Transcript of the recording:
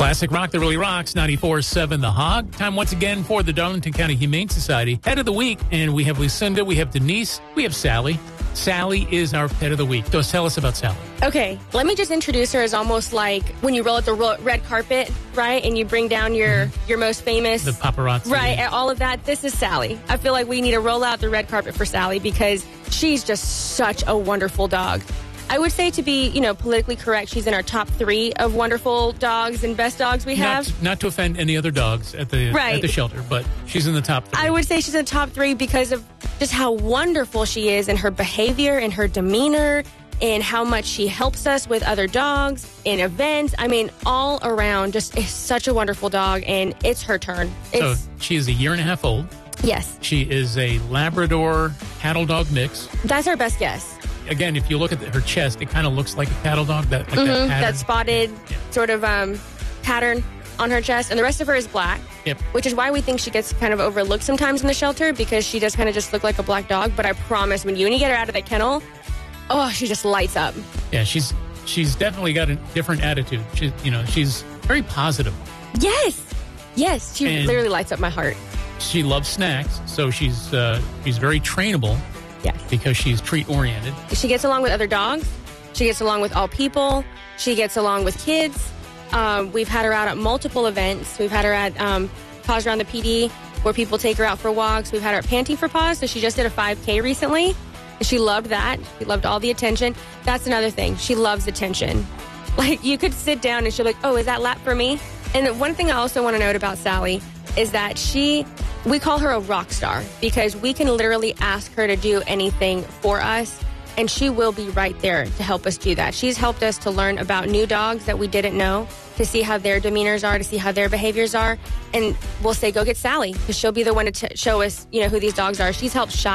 Classic rock that really rocks, 94.7 The Hog. Time once again for the Darlington County Humane Society Pet of the Week. And we have Lucinda, we have Denise, we have Sally. Sally is our Pet of the Week. So tell us about Sally. Okay, let me just introduce her as almost like when you roll out the red carpet, right? And you bring down your most famous... The paparazzi. Right, and all of that. This is Sally. I feel like we need to roll out the red carpet for Sally because she's just such a wonderful dog. I would say, to be, politically correct, she's in our top 3 of wonderful dogs and best dogs we have. Not to offend any other dogs at the shelter, but she's in the top 3. I would say she's in the top 3 because of just how wonderful she is in her behavior and her demeanor and how much she helps us with other dogs in events. I mean, all around, just is such a wonderful dog, and it's her turn. So she is a 1.5 years old. Yes. She is a Labrador cattle dog mix. That's our best guess. Again, if you look at her chest, it kind of looks like a cattle dog. That pattern. That spotted sort of pattern on her chest. And the rest of her is black, which is why we think she gets kind of overlooked sometimes in the shelter because she does kind of just look like a black dog. But I promise, when you get her out of the kennel, she just lights up. Yeah, she's definitely got a different attitude. She's very positive. Yes, she literally lights up my heart. She loves snacks, so she's very trainable. Yes. Because she's treat-oriented. She gets along with other dogs. She gets along with all people. She gets along with kids. We've had her out at multiple events. We've had her at Paws Around the PD, where people take her out for walks. We've had her at Panting for Paws, so she just did a 5K recently. She loved that. She loved all the attention. That's another thing. She loves attention. Like, you could sit down and she'll be like, oh, is that lap for me? And one thing I also want to note about Sally is that we call her a rock star because we can literally ask her to do anything for us, and she will be right there to help us do that. She's helped us to learn about new dogs that we didn't know, to see how their demeanors are, to see how their behaviors are, and we'll say, go get Sally, because she'll be the one to show us, who these dogs are. She's helped Shy